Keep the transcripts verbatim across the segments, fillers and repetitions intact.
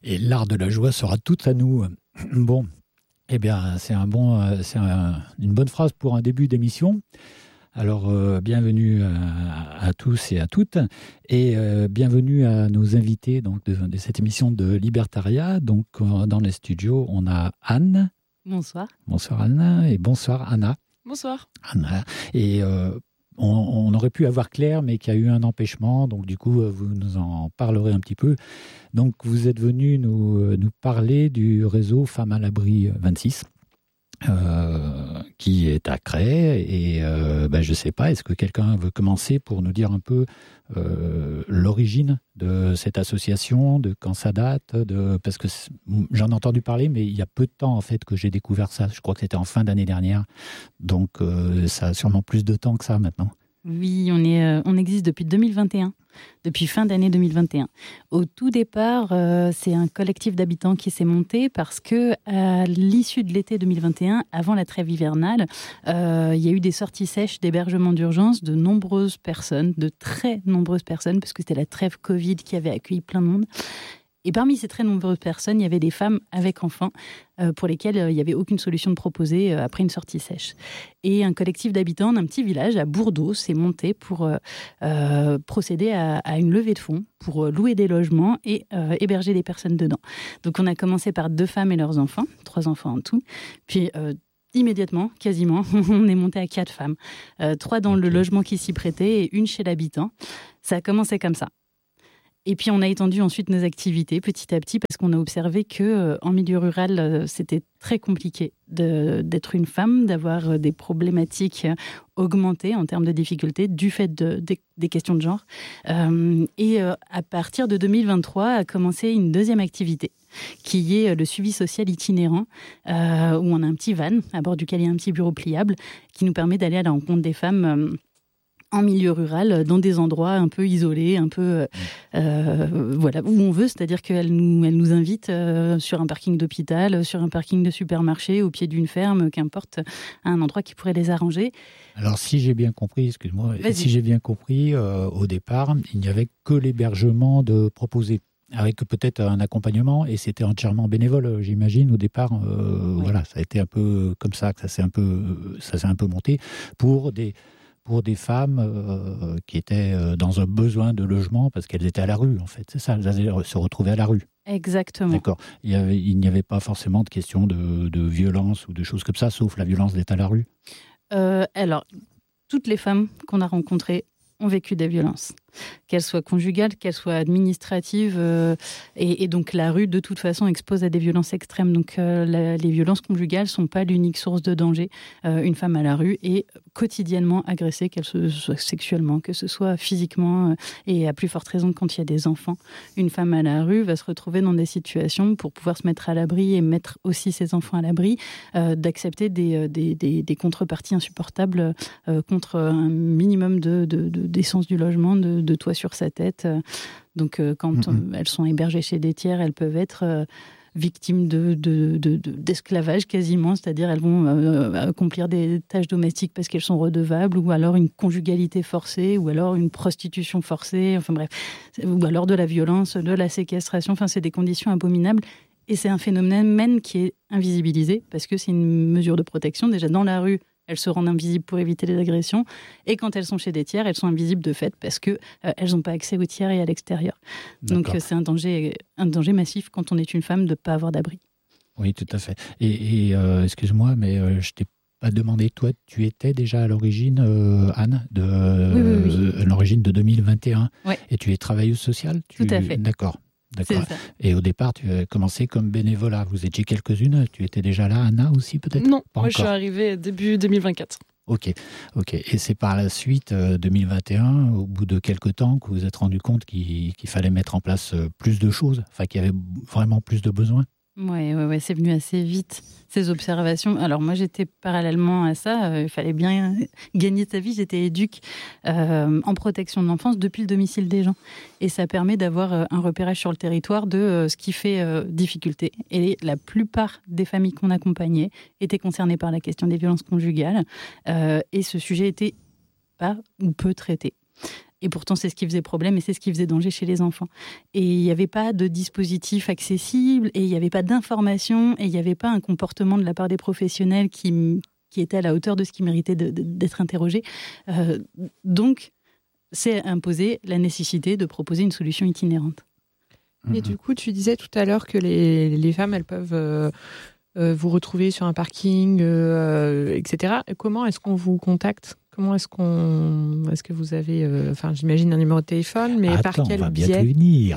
Et l'art de la joie sera tout à nous. Bon, eh bien, c'est, un bon, c'est un, une bonne phrase pour un début d'émission. Alors, euh, bienvenue à, à tous et à toutes, et euh, bienvenue à nos invités donc, de, de cette émission de Libertaria. Donc, euh, dans les studios, on a Anne. Bonsoir. Bonsoir Anne, et bonsoir Anna. Bonsoir. Anna. Et euh, on, on aurait pu avoir Claire, mais qui a eu un empêchement, donc du coup, vous nous en parlerez un petit peu. Donc, vous êtes venu nous, nous parler du réseau Femmes à l'Abri vingt-six. Euh, qui est à Crest et euh, ben, je ne sais pas, est-ce que quelqu'un veut commencer pour nous dire un peu euh, l'origine de cette association, de quand ça date, de... parce que j'en ai entendu parler, mais il y a peu de temps en fait que j'ai découvert ça, je crois que c'était en fin d'année dernière, donc euh, ça a sûrement plus de temps que ça maintenant. Oui, on, est, euh, on existe depuis deux mille vingt et un, depuis fin d'année deux mille vingt et un. Au tout départ, euh, c'est un collectif d'habitants qui s'est monté parce que à l'issue de l'été deux mille vingt et un, avant la trêve hivernale, euh, il y a eu des sorties sèches d'hébergement d'urgence de nombreuses personnes, de très nombreuses personnes, parce que c'était la trêve Covid qui avait accueilli plein de monde. Et parmi ces très nombreuses personnes, il y avait des femmes avec enfants euh, pour lesquelles euh, il n'y avait aucune solution de proposer euh, après une sortie sèche. Et un collectif d'habitants d'un petit village à Bourdeaux s'est monté pour euh, euh, procéder à, à une levée de fonds, pour euh, louer des logements et euh, héberger des personnes dedans. Donc on a commencé par deux femmes et leurs enfants, trois enfants en tout, puis... Euh, Immédiatement, quasiment, on est monté à quatre femmes. Euh, trois dans okay. le logement qui s'y prêtait et une chez l'habitant. Ça a commencé comme ça. Et puis, on a étendu ensuite nos activités petit à petit parce qu'on a observé qu'en euh, milieu rural, euh, c'était très compliqué de, d'être une femme, d'avoir euh, des problématiques euh, augmentées en termes de difficultés du fait de, de, des questions de genre. Euh, et euh, à partir de deux mille vingt-trois, a commencé une deuxième activité qui est le suivi social itinérant, euh, où on a un petit van à bord duquel il y a un petit bureau pliable qui nous permet d'aller à la rencontre des femmes euh, en milieu rural, dans des endroits un peu isolés, un peu euh, voilà, où on veut, c'est-à-dire qu'elle nous, elle nous invite euh, sur un parking d'hôpital, sur un parking de supermarché, au pied d'une ferme, qu'importe, à un endroit qui pourrait les arranger. Alors si j'ai bien compris, excuse-moi, Vas-y. si j'ai bien compris, euh, au départ, il n'y avait que l'hébergement de proposé, avec peut-être un accompagnement, et c'était entièrement bénévole, j'imagine, au départ. Euh, oui. Voilà, ça a été un peu comme ça que ça s'est un peu, ça s'est un peu monté pour des... pour des femmes euh, qui étaient euh, dans un besoin de logement parce qu'elles étaient à la rue, en fait. C'est ça, elles allaient se retrouver à la rue. Exactement. D'accord. Il y avait, il n'y avait pas forcément de question de, de violence ou de choses comme ça, sauf la violence d'être à la rue. Euh, alors, toutes les femmes qu'on a rencontrées ont vécu des violences, qu'elles soient conjugales, qu'elles soient administratives, euh, et, et donc la rue de toute façon expose à des violences extrêmes. Donc euh, la, les violences conjugales sont pas l'unique source de danger. Euh, une femme à la rue est quotidiennement agressée, qu'elle se soit sexuellement, que ce soit physiquement, euh, et à plus forte raison quand il y a des enfants. Une femme à la rue va se retrouver dans des situations pour pouvoir se mettre à l'abri et mettre aussi ses enfants à l'abri, euh, d'accepter des, des, des, des contreparties insupportables euh, contre un minimum de, de, de d'essence du logement, de, de toit sur sa tête. Donc, euh, quand mm-hmm. elles sont hébergées chez des tiers, elles peuvent être euh, victimes de, de, de, de, d'esclavage quasiment, c'est-à-dire elles vont euh, accomplir des tâches domestiques parce qu'elles sont redevables, ou alors une conjugalité forcée, ou alors une prostitution forcée, enfin bref, ou alors de la violence, de la séquestration, enfin c'est des conditions abominables. Et c'est un phénomène qui est invisibilisé parce que c'est une mesure de protection. Déjà dans la rue, elles se rendent invisibles pour éviter les agressions. Et quand elles sont chez des tiers, elles sont invisibles de fait parce qu'elles euh, n'ont pas accès aux tiers et à l'extérieur. D'accord. Donc euh, c'est un danger, un danger massif quand on est une femme de ne pas avoir d'abri. Oui, tout à fait. Et, et euh, excuse-moi, mais euh, je t'ai pas demandé, toi, tu étais déjà à l'origine, euh, Anne, de, oui, oui, oui. Euh, à l'origine de deux mille vingt et un. Ouais. Et tu es travailleuse sociale tu... Tout à fait. D'accord. D'accord. Et au départ, tu as commencé comme bénévolat. Vous étiez quelques-unes. Tu étais déjà là, Anna, aussi, peut-être ? Non, pas moi, encore. Je suis arrivée début deux mille vingt-quatre. Ok, ok. Et c'est par la suite, euh, deux mille vingt et un, au bout de quelques temps, que vous vous êtes rendu compte qu'il, qu'il fallait mettre en place euh, plus de choses, enfin qu'il y avait vraiment plus de besoins ? Oui, ouais, ouais, c'est venu assez vite, ces observations. Alors moi, j'étais parallèlement à ça, euh, il fallait bien gagner sa vie. J'étais éduque euh, en protection de l'enfance depuis le domicile des gens. Et ça permet d'avoir euh, un repérage sur le territoire de euh, ce qui fait euh, difficulté. Et la plupart des familles qu'on accompagnait étaient concernées par la question des violences conjugales. Euh, et ce sujet était pas ou peu traité. Et pourtant, c'est ce qui faisait problème et c'est ce qui faisait danger chez les enfants. Et il n'y avait pas de dispositif accessible et il n'y avait pas d'information et il n'y avait pas un comportement de la part des professionnels qui, qui était à la hauteur de ce qui méritait de, de, d'être interrogé. Euh, donc, c'est imposé la nécessité de proposer une solution itinérante. Et mmh. du coup, tu disais tout à l'heure que les, les femmes, elles peuvent euh, euh, vous retrouver sur un parking, euh, et cetera. Comment est-ce qu'on vous contacte ? Comment est-ce qu'on, est-ce que vous avez, euh, enfin, j'imagine un numéro de téléphone, mais Attends, par quel on va biais ? bientôt venir.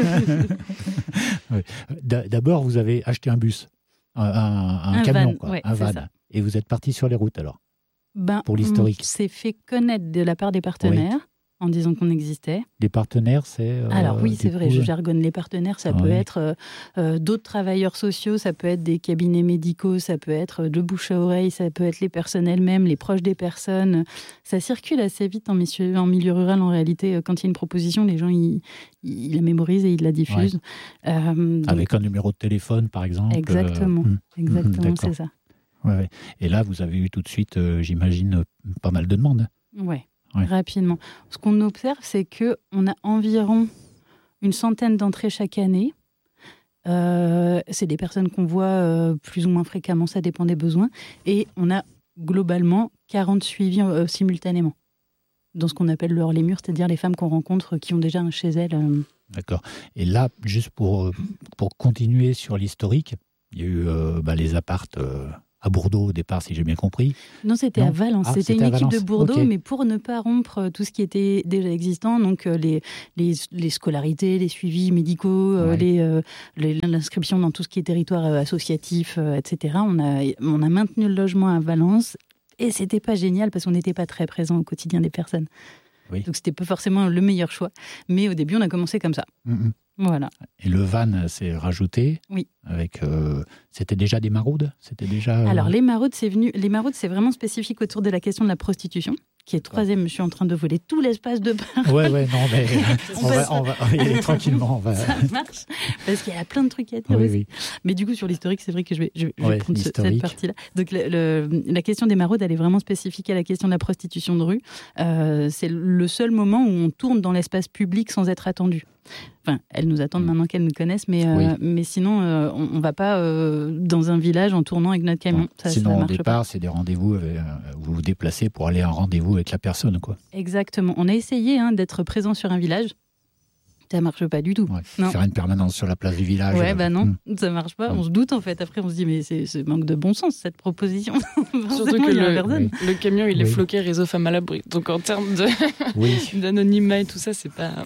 Oui. D'abord, vous avez acheté un bus, un, un, un, un camion, van, quoi, ouais, un van, ça. Et vous êtes parti sur les routes alors. Ben, pour l'historique. On s'est fait connaître de la part des partenaires. Oui. En disant qu'on existait. Les partenaires, c'est... Euh, Alors oui, c'est vrai, coup, je jargonne. Les partenaires, ça ah, peut oui. être euh, euh, d'autres travailleurs sociaux, ça peut être des cabinets médicaux, ça peut être de bouche à oreille, ça peut être les personnes elles-mêmes, les proches des personnes. Ça circule assez vite en milieu, en milieu rural, en réalité. Quand il y a une proposition, les gens, ils, ils la mémorisent et ils la diffusent. Ouais. Euh, donc... Avec un numéro de téléphone, par exemple. Exactement, euh... exactement, c'est ça. Ouais, ouais. Et là, vous avez eu tout de suite, euh, j'imagine, pas mal de demandes. Ouais. Ouais. Rapidement. Ce qu'on observe, c'est qu'on a environ une centaine d'entrées chaque année. Euh, c'est des personnes qu'on voit euh, plus ou moins fréquemment, ça dépend des besoins. Et on a globalement quarante suivis euh, simultanément, dans ce qu'on appelle le hors les murs, c'est-à-dire les femmes qu'on rencontre qui ont déjà un chez elles. Euh... D'accord. Et là, juste pour, pour continuer sur l'historique, il y a eu euh, bah, les appartes... Euh... à Bordeaux au départ, si j'ai bien compris. Non, c'était non à Valence. Ah, c'était, c'était une équipe de Bordeaux, okay. mais pour ne pas rompre tout ce qui était déjà existant, donc euh, les, les, les scolarités, les suivis médicaux, euh, ouais. les, euh, les, l'inscription dans tout ce qui est territoire euh, associatif, euh, et cetera. On a, on a maintenu le logement à Valence et c'était pas génial parce qu'on n'était pas très présent au quotidien des personnes. Oui. Donc c'était pas forcément le meilleur choix. Mais au début, on a commencé comme ça. Mm-hmm. Voilà. Et le van s'est rajouté. Oui. Avec, euh, c'était déjà des maraudes. C'était déjà. Euh... Alors les maraudes, c'est venu. Les maraudes, c'est vraiment spécifique autour de la question de la prostitution, qui est troisième. Je suis en train de voler tout l'espace de parole. Ouais, ouais, non, mais on, on, va, on va y aller tranquillement. On va... Ça marche, parce qu'il y a plein de trucs à dire. Oui, aussi. oui. Mais du coup, sur l'historique, c'est vrai que je vais, je, je ouais, vais prendre ce, cette partie-là. Donc le, le, la question des maraudes, elle est vraiment spécifique à la question de la prostitution de rue. Euh, c'est le seul moment où on tourne dans l'espace public sans être attendu. Enfin, elles nous attendent mmh. maintenant qu'elles nous connaissent, mais, euh, oui. mais sinon, euh, on ne va pas euh, dans un village en tournant avec notre camion. Ça, sinon, ça au départ, pas. C'est des rendez-vous, euh, vous vous déplacez pour aller à un rendez-vous avec la personne, quoi. Exactement. On a essayé hein, d'être présent sur un village. Ça marche pas du tout. Ouais. Non. Faire une permanence sur la place du village. Ouais, bah non, mmh. ça marche pas. On se doute en fait. Après, on se dit mais c'est, c'est manque de bon sens cette proposition. Surtout que le, oui. le camion il oui. est floqué réseau femmes à l'abri. Donc en termes de oui. d'anonymat et tout ça, c'est pas.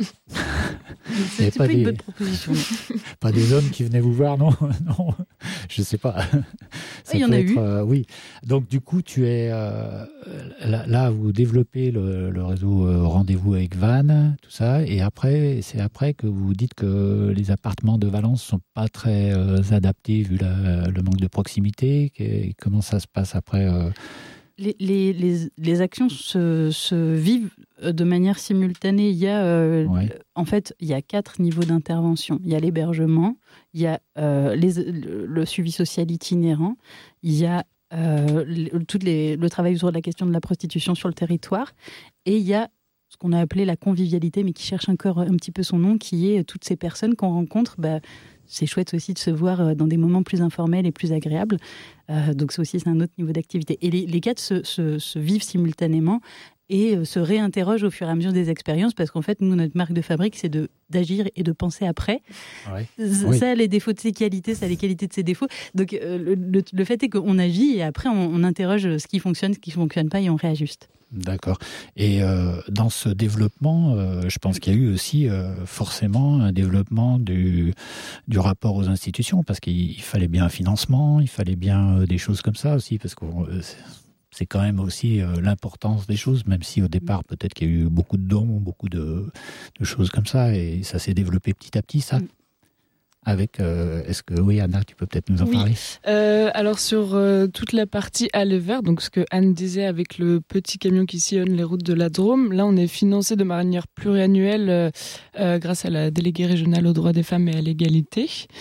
c'est, c'est pas, pas des... une bonne proposition. Pas des hommes qui venaient vous voir, non, non. Je sais pas. Il y en a être, eu. Euh, oui. Donc du coup, tu es euh, là, là, vous développez le, le réseau euh, rendez-vous avec Van, tout ça, et après. Et c'est après que vous dites que les appartements de Valence ne sont pas très euh, adaptés vu la, le manque de proximité. Et comment ça se passe après euh... les, les, les, les actions se, se vivent de manière simultanée. Il y a, euh, ouais. En fait, il y a quatre niveaux d'intervention. Il y a l'hébergement, il y a euh, les, le, le suivi social itinérant, il y a euh, le, toutes les, le travail autour de la question de la prostitution sur le territoire, et il y a ce qu'on a appelé la convivialité, mais qui cherche encore un petit peu son nom, qui est toutes ces personnes qu'on rencontre. Bah, c'est chouette aussi de se voir dans des moments plus informels et plus agréables. Euh, donc ça aussi, c'est un autre niveau d'activité. Et les, les quatre se, se, se vivent simultanément et se réinterrogent au fur et à mesure des expériences, parce qu'en fait, nous, notre marque de fabrique, c'est de, d'agir et de penser après. Ouais. Ça oui. a les défauts de ses qualités, ça a les qualités de ses défauts. Donc euh, le, le, le fait est qu'on agit et après, on, on interroge ce qui fonctionne, ce qui ne fonctionne pas et on réajuste. D'accord. Et euh, dans ce développement, euh, je pense qu'il y a eu aussi euh, forcément un développement du, du rapport aux institutions, parce qu'il il fallait bien un financement, il fallait bien euh, des choses comme ça aussi, parce que euh, c'est, c'est quand même aussi euh, l'importance des choses, même si au départ peut-être qu'il y a eu beaucoup de dons, beaucoup de, de choses comme ça, et ça s'est développé petit à petit, ça. Avec, euh, est-ce que, oui, Anna, tu peux peut-être nous en oui. parler euh, Alors, sur euh, toute la partie aller vers, donc ce que Anne disait avec le petit camion qui sillonne les routes de la Drôme, là, on est financé de manière pluriannuelle euh, euh, grâce à la déléguée régionale aux droits des femmes et à l'égalité.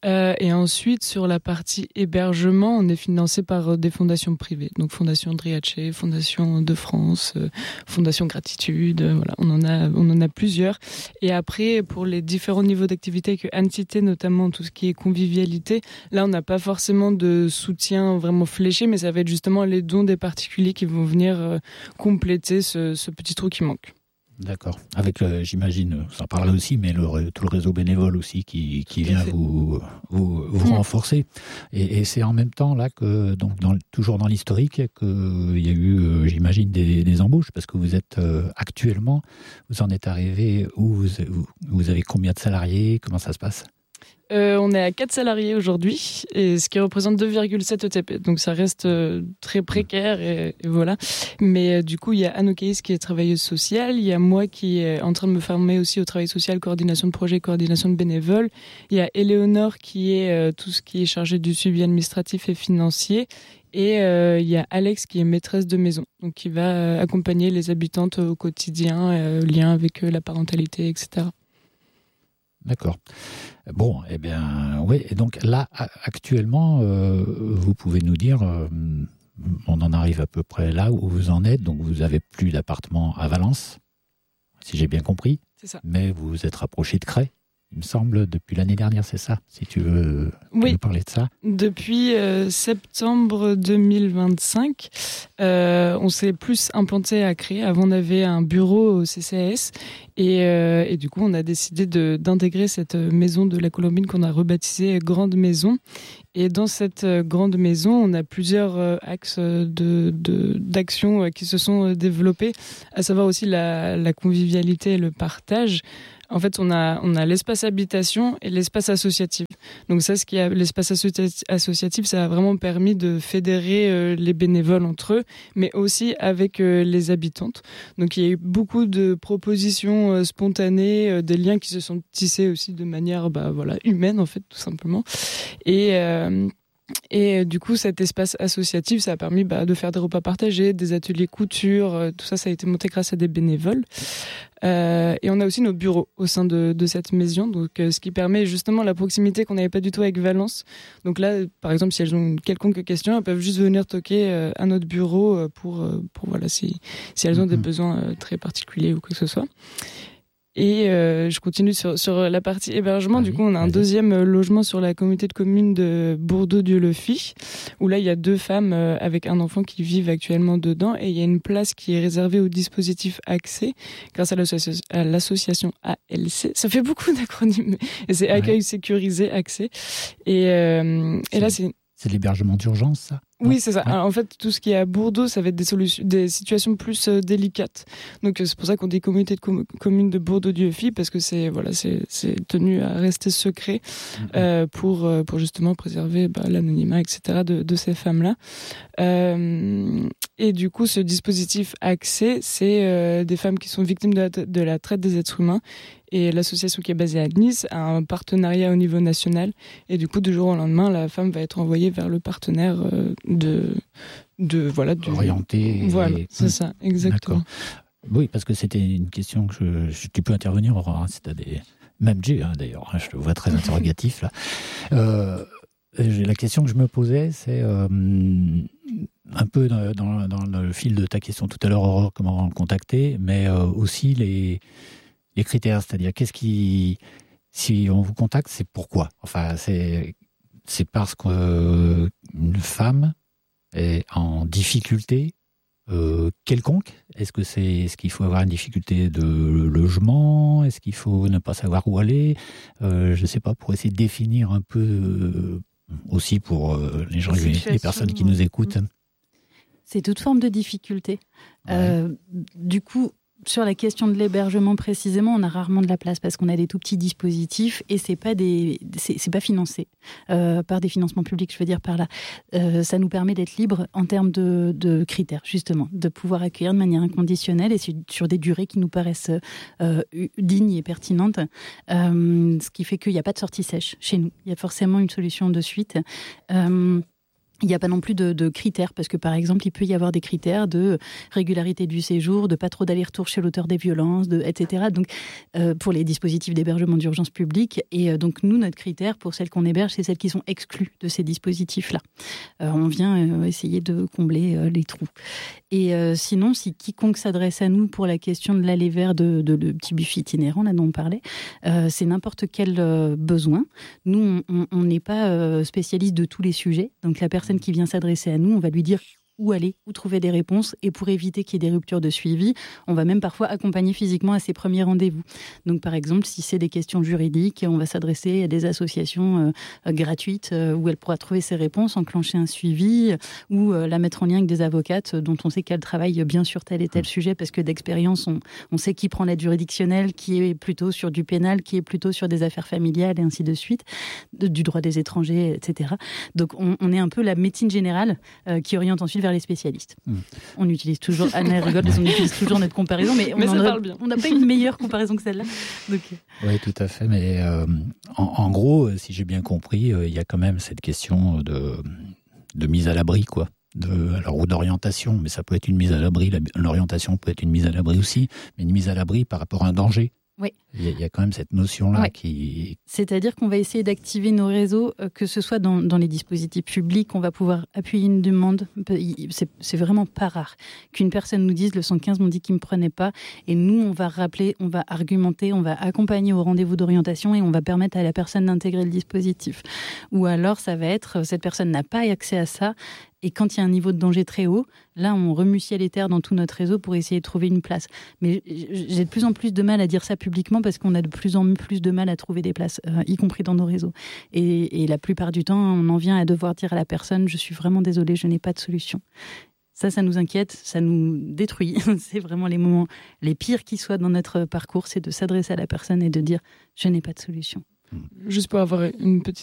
Euh, et ensuite, sur la partie hébergement, on est financé par des fondations privées. Donc, Fondation Andriace, Fondation de France, euh, Fondation Gratitude, euh, voilà, on en a, on en a plusieurs. Et après, pour les différents niveaux d'activité que Anne citait, notamment tout ce qui est convivialité, là, on n'a pas forcément de soutien vraiment fléché, mais ça va être justement les dons des particuliers qui vont venir euh, compléter ce, ce petit trou qui manque. D'accord. Avec, euh, j'imagine, ça parle aussi, mais le, tout le réseau bénévole aussi qui, qui vient vous, vous, vous mmh. renforcer. Et, et c'est en même temps là que, donc, dans, toujours dans l'historique, qu'il y a eu, euh, j'imagine, des, des embauches, parce que vous êtes euh, actuellement, vous en êtes arrivé où vous, vous, vous avez combien de salariés? Comment ça se passe? Euh, on est à quatre salariés aujourd'hui, et ce qui représente deux virgule sept E T P. Donc ça reste euh, très précaire, et, et voilà. Mais euh, du coup, il y a Anne Okeis qui est travailleuse sociale, il y a moi qui est en train de me former aussi au travail social, coordination de projet, coordination de bénévoles. Il y a Éléonore qui est euh, tout ce qui est chargé du suivi administratif et financier. Et euh, il y a Alex qui est maîtresse de maison, donc qui va euh, accompagner les habitantes au quotidien, euh, lien avec euh, la parentalité, et cetera. D'accord. Bon, eh bien, oui. Et donc là, actuellement, euh, vous pouvez nous dire, euh, on en arrive à peu près là où vous en êtes. Donc, vous avez plus d'appartement à Valence, si j'ai bien compris. C'est ça. Mais vous vous êtes rapproché de Cray, il me semble, depuis l'année dernière, c'est ça? Si tu veux oui. nous parler de ça. Depuis euh, septembre deux mille vingt-cinq, euh, on s'est plus implanté à Cray. Avant, on avait un bureau au C C A S. Et, euh, et du coup, on a décidé de, d'intégrer cette maison de la Colombine qu'on a rebaptisée Grande Maison. Et dans cette grande maison, on a plusieurs euh, axes de, de, d'actions qui se sont développés, à savoir aussi la, la convivialité et le partage. En fait, on a, on a l'espace habitation et l'espace associatif. Donc ça, ce qui a, l'espace associatif, ça a vraiment permis de fédérer euh, les bénévoles entre eux, mais aussi avec euh, les habitantes. Donc il y a eu beaucoup de propositions euh, spontanées, euh, des liens qui se sont tissés aussi de manière bah, voilà, humaine, en fait, tout simplement. Et... Euh, Et du coup, cet espace associatif, ça a permis bah, de faire des repas partagés, des ateliers couture, euh, tout ça, ça a été monté grâce à des bénévoles. Euh, et on a aussi nos bureaux au sein de, de cette maison, donc euh, ce qui permet justement la proximité qu'on n'avait pas du tout avec Valence. Donc là, par exemple, si elles ont une quelconque question, elles peuvent juste venir toquer euh, à notre bureau euh, pour, euh, pour voilà, si, si elles ont des besoins euh, très particuliers ou quoi que ce soit. Et euh, je continue sur, sur la partie hébergement. Ah du oui, coup, on a un deuxième logement sur la communauté de communes de Bourdeau-Dieu-le-Fy, où là, il y a deux femmes euh, avec un enfant qui vivent actuellement dedans. Et il y a une place qui est réservée au dispositif Accès, grâce à, l'associ- à l'association A L C. Ça fait beaucoup d'acronymes. Et c'est Accueil ouais. Sécurisé Accès. Et, euh, et là, c'est... C'est l'hébergement d'urgence, ça? Oui, c'est ça. Ouais. Alors, en fait, tout ce qui est à Bordeaux, ça va être des, solutions, des situations plus euh, délicates. Donc, euh, c'est pour ça qu'on dit communauté de com- communes de Bourdeau-Dieu-le-Fy, parce que c'est, voilà, c'est, c'est tenu à rester secret mm-hmm. euh, pour, euh, pour justement préserver bah, l'anonymat, et cetera de, de ces femmes-là. Euh, et du coup, ce dispositif Accès, c'est euh, des femmes qui sont victimes de la, de la traite des êtres humains. Et l'association qui est basée à Nice a un partenariat au niveau national. Et du coup, du jour au lendemain, la femme va être envoyée vers le partenaire euh, de, de voilà, du... orienté. Voilà, et... c'est ça, exactement. D'accord. Oui, parce que c'était une question que je, je, tu peux intervenir, Aurore, si tu as des... Même Jay, hein, d'ailleurs, hein, je te vois très interrogatif, là. Euh, la question que je me posais, c'est euh, un peu dans, dans, dans le fil de ta question tout à l'heure, Aurore, comment contacter, mais euh, aussi les... les critères, c'est-à-dire qu'est-ce qui, si on vous contacte, c'est pourquoi? Enfin, c'est c'est parce qu'une femme est en difficulté euh, quelconque. Est-ce que c'est, est-ce qu'il faut avoir une difficulté de logement? Est-ce qu'il faut ne pas savoir où aller? euh, Je ne sais pas, pour essayer de définir un peu euh, aussi pour euh, les gens, les personnes qui nous écoutent. C'est toute forme de difficulté. Ouais. Euh, du coup. Sur la question de l'hébergement précisément, on a rarement de la place parce qu'on a des tout petits dispositifs et c'est pas des, c'est, c'est pas financé euh, par des financements publics. Je veux dire par là, euh, ça nous permet d'être libre en termes de, de critères justement, de pouvoir accueillir de manière inconditionnelle et sur, sur des durées qui nous paraissent euh, dignes et pertinentes. Euh, ce qui fait qu'il n'y a pas de sortie sèche chez nous. Il y a forcément une solution de suite. Euh, Il n'y a pas non plus de, de critères, parce que par exemple, il peut y avoir des critères de régularité du séjour, de pas trop d'aller-retour chez l'auteur des violences, de, et cetera. Donc, euh, pour les dispositifs d'hébergement d'urgence publique. Et euh, donc, nous, notre critère pour celles qu'on héberge, c'est celles qui sont exclues de ces dispositifs-là. Euh, on vient euh, essayer de combler euh, les trous. Et euh, sinon, si quiconque s'adresse à nous pour la question de l'aller vers de, de, de petit buffet itinérant, là dont on parlait, euh, c'est n'importe quel euh, besoin. Nous, on n'est pas euh, spécialiste de tous les sujets. Donc, la personne qui vient s'adresser à nous, on va lui dire où aller, où trouver des réponses, et pour éviter qu'il y ait des ruptures de suivi, on va même parfois accompagner physiquement à ses premiers rendez-vous. Donc par exemple, si c'est des questions juridiques, on va s'adresser à des associations euh, gratuites euh, où elle pourra trouver ses réponses, enclencher un suivi, ou euh, la mettre en lien avec des avocates dont on sait qu'elles travaillent bien sur tel et tel sujet, parce que d'expérience, on, on sait qui prend l'aide juridictionnelle, qui est plutôt sur du pénal, qui est plutôt sur des affaires familiales, et ainsi de suite, de, du droit des étrangers, et cetera. Donc on, on est un peu la médecine générale euh, qui oriente ensuite vers les spécialistes. Mmh. On utilise toujours, Anna rigole, on utilise toujours notre comparaison, mais, mais on n'a pas une meilleure comparaison que celle-là. Donc... Oui, tout à fait, mais euh, en, en gros, si j'ai bien compris, euh, il y a quand même cette question de, de mise à l'abri, quoi. De, alors, ou d'orientation, mais ça peut être une mise à l'abri, l'orientation peut être une mise à l'abri aussi, mais une mise à l'abri par rapport à un danger. Oui. Il y, a, il y a quand même cette notion-là oui. qui... C'est-à-dire qu'on va essayer d'activer nos réseaux, que ce soit dans, dans les dispositifs publics, on va pouvoir appuyer une demande. C'est, c'est vraiment pas rare qu'une personne nous dise « le cent quinze m'ont dit qu'ils ne me prenaient pas » et nous, on va rappeler, on va argumenter, on va accompagner au rendez-vous d'orientation et on va permettre à la personne d'intégrer le dispositif. Ou alors, ça va être « cette personne n'a pas accès à ça » et quand il y a un niveau de danger très haut, là, on remue ciel et terre dans tout notre réseau pour essayer de trouver une place. Mais j'ai de plus en plus de mal à dire ça publiquement parce qu'on a de plus en plus de mal à trouver des places, euh, y compris dans nos réseaux. Et, et la plupart du temps, on en vient à devoir dire à la personne « je suis vraiment désolée, je n'ai pas de solution ». Ça, ça nous inquiète, ça nous détruit. C'est vraiment les moments les pires qui soient dans notre parcours, c'est de s'adresser à la personne et de dire « je n'ai pas de solution ». Juste pour avoir une petite